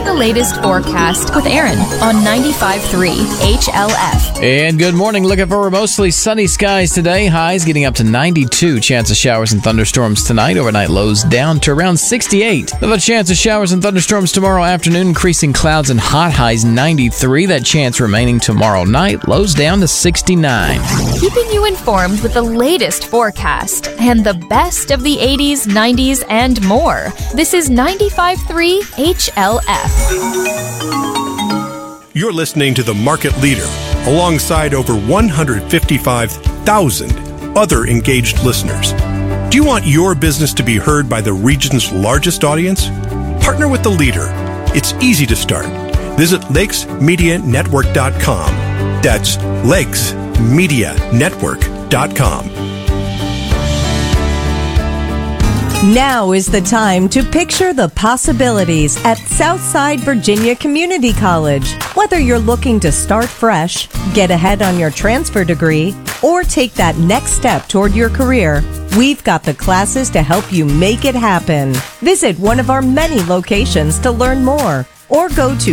the latest forecast with Aaron on 95.3 HLF. And good morning. Looking for mostly sunny skies today. Highs getting up to 92. Chance of showers and thunderstorms tonight. Overnight lows down to around 68. Another chance of showers and thunderstorms tomorrow afternoon. Increasing clouds and hot highs 93. That chance remaining tomorrow night. Lows down to 69. Keeping you informed with the latest forecast and the best of the 80s, 90s, and more. This is 95.3 HLF. You're listening to The Market Leader, alongside over 155,000 other engaged listeners. Do you want your business to be heard by the region's largest audience? Partner with the leader. It's easy to start. Visit lakesmedianetwork.com. That's lakesmedianetwork.com. Now is the time to picture the possibilities at Southside Virginia Community College. Whether you're looking to start fresh, get ahead on your transfer degree, or take that next step toward your career, we've got the classes to help you make it happen. Visit one of our many locations to learn more, or go to